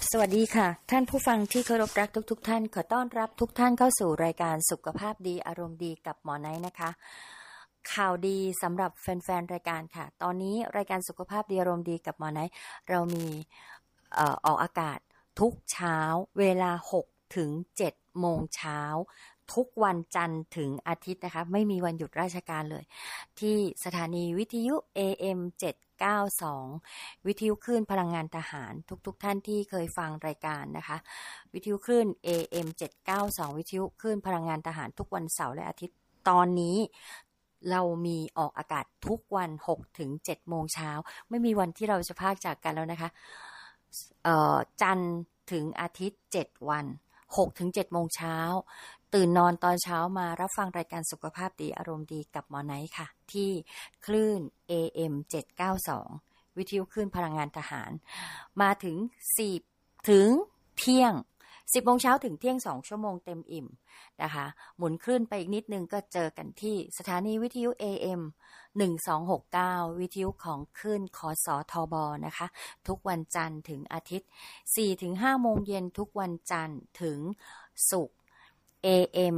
สวัสดีค่ะท่านผู้ฟังที่เคารพรักทุกท่านขอต้อนรับทุกท่านเข้าสู่รายการสุขภาพดีอารมณ์ดีกับหมอไนท์นะคะข่าวดีสำหรับแฟนๆรายการค่ะตอนนี้รายการสุขภาพดีอารมณ์ดีกับหมอไนท์เรามีออกอากาศทุกเช้าเวลา6 ถึง 7 โมงเช้าทุกวันจันทร์ถึงอาทิตย์นะคะไม่มีวันหยุดราชการเลยที่สถานีวิทยุ AM 792วิทยุคลื่นพลังงานทหารทุกท่านที่เคยฟังรายการนะคะวิทยุคลื่น AM 792วิทยุคลื่นพลังงานทหารทุกวันเสาร์และอาทิตย์ตอนนี้เรามีออกอากาศทุกวัน6 ถึง 7 โมงเช้าไม่มีวันที่เราจะพากจากกันแล้วนะคะจันทร์ถึงอาทิตย์7 วัน6 ถึง 7 โมงเช้าตื่นนอนตอนเช้ามารับฟังรายการสุขภาพดีอารมณ์ดีกับหมอไนท์ค่ะที่คลื่น AM 792วิทยุคลื่นพลังงานทหารมาถึง4 ถึงเที่ยง10 โมงเช้าถึงเที่ยง2 ชั่วโมงเต็มอิ่มนะคะหมุนคลื่นไปอีกนิดนึงก็เจอกันที่สถานีวิทยุ AM 1269วิทยุของคลื่นคสทบนะคะทุกวันจันทร์ถึงอาทิตย์ 4 ถึง 5 โมงเย็นทุกวันจันทร์ถึงศุกร์ AM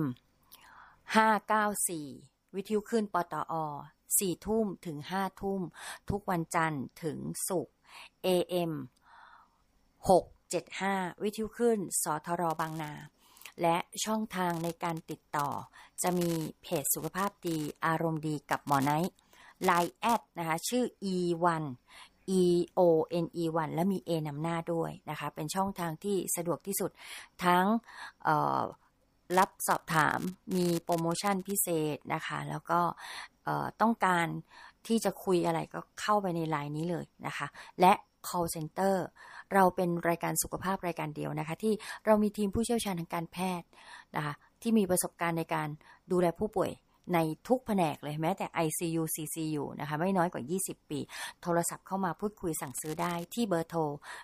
594วิทยุคลื่นปตอ4 ทุ่มถึง 5 ทุ่มทุกวันจันทร์ถึงศุกร์ AM 675วิทยุคลื่นสทรบางนาและช่องทางในการติดต่อจะมีเพจสุขภาพดีอารมณ์ดีกับหมอไนท์ LINE แอดนะคะชื่อ E1 EONE1 และมี A นำหน้าด้วยนะคะเป็นช่องทางที่สะดวกที่สุดทั้งรับสอบถามมีโปรโมชั่นพิเศษนะคะแล้วก็ต้องการที่จะคุยอะไรก็เข้าไปใน LINE นี้เลยนะคะและ call center เราเป็นรายการสุขภาพรายการเดียวนะคะที่เรามีทีมผู้เชี่ยวชาญทางการแพทย์นะคะที่มีประสบการณ์ในการดูแลผู้ป่วยในทุกแผนกเลยแม้แต่ ICU CCU นะคะไม่น้อยกว่า20 ปีโทรศัพท์เข้ามาพูดคุยสั่งซื้อได้ที่เบอร์โทร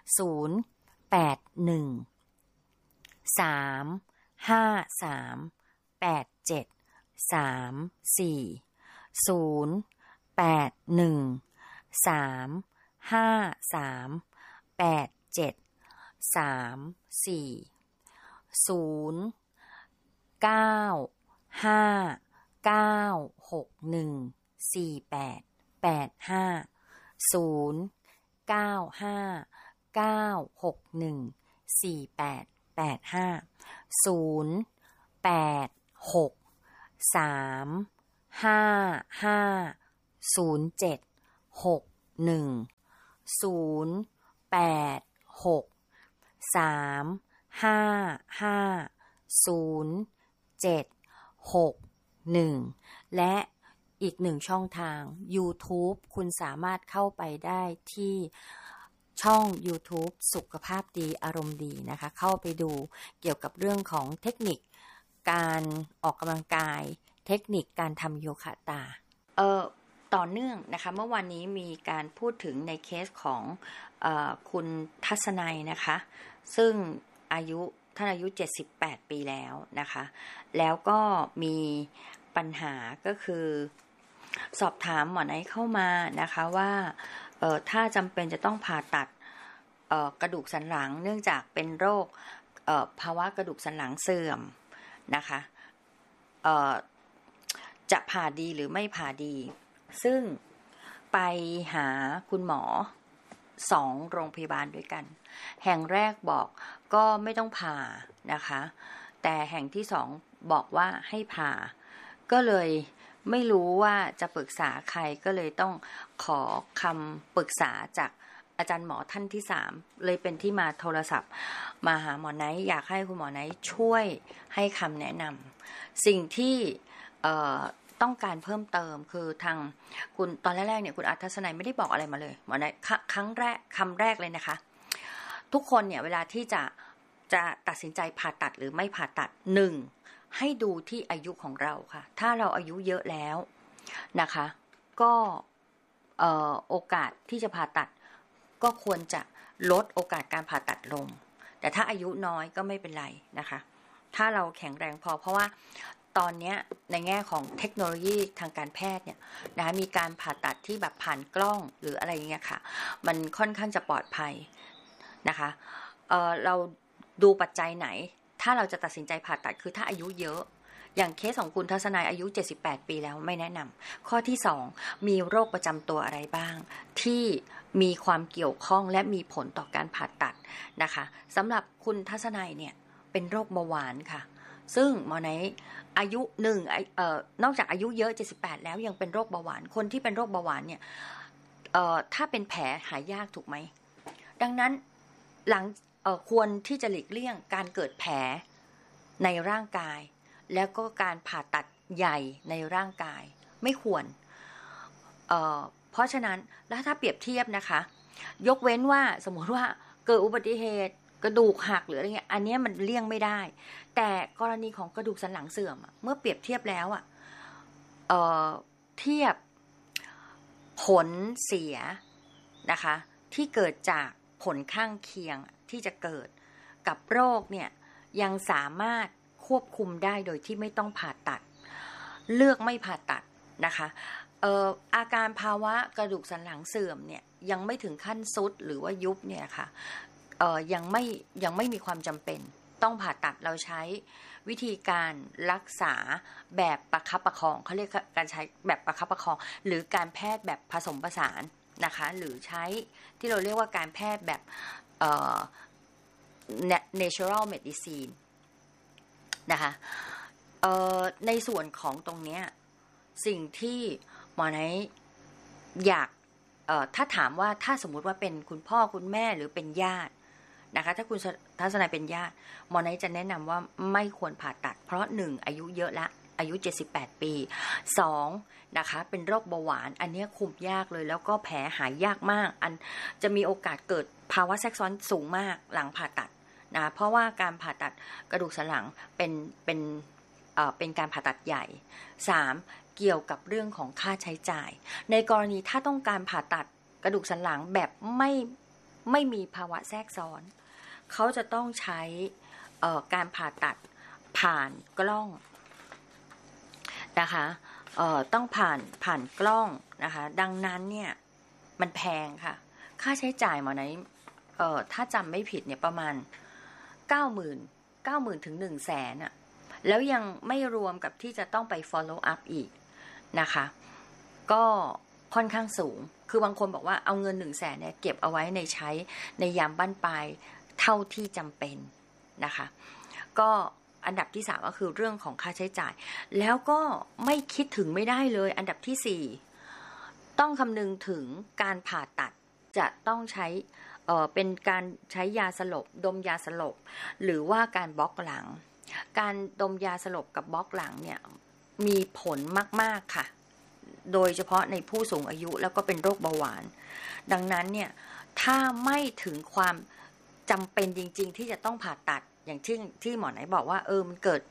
และอีกหนึ่งช่องทาง YouTube คุณสามารถเข้าไปได้ที่ช่อง YouTube สุขภาพดีอารมณ์ดีนะคะเข้าไปดูเกี่ยวกับเรื่องของเทคนิคการออกกำลังกายเทคนิคการทำโยคะตาต่อเนื่องนะคะเมื่อวานนี้มีการพูดถึงในเคสของคุณทัศนัยนะคะซึ่งท่านอายุ78 ปีแล้วนะคะแล้วก็มีปัญหาก็คือสอบถามหมอไนท์เข้ามานะคะว่าถ้าจำเป็นจะต้องผ่าตัดกระดูกสันหลังเนื่องจากเป็นโรคภาวะกระดูกสันหลังเสื่อมนะคะจะผ่าดีหรือไม่ผ่าดีซึ่งไปหาคุณหมอ2 โรงพยาบาลด้วยกันแห่งแรกบอกก็ไม่ต้องผ่านะคะแต่แห่งที่2บอกว่าให้ผ่าก็เลยไม่รู้ว่าจะปรึกษาใครก็เลยต้องขอคำปรึกษาจากอาจารย์หมอท่านที่3เลยเป็นที่มาโทรศัพท์มาหาหมอไนท์อยากให้คุณหมอไนท์ช่วยให้คำแนะนำสิ่งที่ต้องการเพิ่มเติมคือทางคุณตอนแรกๆเนี่ยคุณอาทัศนัยไม่ได้บอกอะไรมาเลยหมอไนท์คำแรกเลยนะคะทุกคนเนี่ยเวลาที่จะตัดสินใจผ่าตัดหรือไม่ผ่าตัด1ให้ดูที่อายุของเราค่ะถ้าเราอายุเยอะแล้วนะคะก็โอกาสที่จะผ่าตัดก็ควรจะลดโอกาสการผ่าตัดลงแต่ถ้าอายุน้อยก็ไม่เป็นไรนะคะถ้าเราแข็งแรงพอเพราะว่าตอนนี้ในแง่ของเทคโนโลยีทางการแพทย์เนี่ยนะมีการผ่าตัดที่แบบผ่านกล้องหรืออะไรเงี้ยค่ะมันค่อนข้างจะปลอดภัยนะคะเราดูปัจจัยไหนถ้าเราจะตัดสินใจผ่าตัดคือถ้าอายุเยอะอย่างเคสของคุณทัศนัยอายุ78ปีแล้วไม่แนะนำข้อที่2มีโรคประจำตัวอะไรบ้างที่มีความเกี่ยวข้องและมีผลต่อการผ่าตัดนะคะสำหรับคุณทัศนัยเนี่ยเป็นโรคเบาหวานค่ะซึ่งหมอไหนอายุนอกจากอายุเยอะ78แล้วยังเป็นโรคเบาหวานคนที่เป็นโรคเบาหวานเนี่ยถ้าเป็นแผลหายากถูกไหมดังนั้นหลังควรที่จะหลีกเลี่ยงการเกิดแผลในร่างกายแล้วก็การผ่าตัดใหญ่ในร่างกายไม่ควรเพราะฉะนั้นแล้วถ้าเปรียบเทียบนะคะยกเว้นว่าสมมติว่าเกิดอุบัติเหตุกระดูกหักหรืออะไรเงี้ยอันนี้มันเลี่ยงไม่ได้แต่กรณีของกระดูกสันหลังเสื่อมเมื่อเปรียบเทียบแล้วเทียบผลเสียนะคะที่เกิดจากผลข้างเคียงที่จะเกิดกับโรคเนี่ยยังสามารถควบคุมได้โดยที่ไม่ต้องผ่าตัดเลือกไม่ผ่าตัดนะคะอาการภาวะกระดูกสันหลังเสื่อมเนี่ยยังไม่ถึงขั้นซุดหรือว่ายุบเนี่ยค่ะยังไม่มีความจำเป็นต้องผ่าตัดเราใช้วิธีการรักษาแบบประคับประคองเขาเรียกการใช้แบบประคับประคองหรือการแพทย์แบบผสมผสานนะคะหรือใช้ที่เราเรียกว่าการแพทย์แบบnatural medicine นะคะในส่วนของตรงนี้สิ่งที่หมอไหนอยากถ้าถามว่าถ้าสมมุติว่าเป็นคุณพ่อคุณแม่หรือเป็นญาตินะคะถ้าคุณทัศนัยเป็นญาติหมอไหนจะแนะนำว่าไม่ควรผ่าตัดเพราะ1อายุเยอะละอายุ78ปี2นะคะเป็นโรคเบาหวานอันนี้คุมยากเลยแล้วก็แผลหายยากมากอันจะมีโอกาสเกิดภาวะแทรกซ้อนสูงมากหลังผ่าตัดนะเพราะว่าการผ่าตัดกระดูกสันหลังเป็นการผ่าตัดใหญ่3เกี่ยวกับเรื่องของค่าใช้จ่ายในกรณีถ้าต้องการผ่าตัดกระดูกสันหลังแบบไม่มีภาวะแทรกซ้อนเขาจะต้องใช้การผ่าตัดผ่านกล้องนะคะต้องผ่านกล้องนะคะดังนั้นเนี่ยมันแพงค่ะค่าใช้จ่ายหมอไหนถ้าจำไม่ผิดเนี่ยประมาณ90,000ถึง100,000อ่ะแล้วยังไม่รวมกับที่จะต้องไป follow up อีกนะคะก็ค่อนข้างสูงคือบางคนบอกว่าเอาเงิน100,000เนี่ยเก็บเอาไว้ในใช้ในยามบั้นปลายเท่าที่จำเป็นนะคะก็อันดับที่3ก็คือเรื่องของค่าใช้จ่ายแล้วก็ไม่คิดถึงไม่ได้เลยอันดับที่4ต้องคำนึงถึงการผ่าตัดจะต้องใช้เป็นการใช้ยาสลบดมยาสลบหรือว่าการบล็อกหลังการดมยาสลบกับบล็อกหลังเนี่ยมีผลมากๆค่ะโดยเฉพาะในผู้สูงอายุแล้วก็เป็นโรคเบาหวานดังนั้นเนี่ยถ้าไม่ถึงความจำเป็นจริงๆที่จะต้องผ่าตัดอย่างที่หมอไหนบอกว่ามันเกิด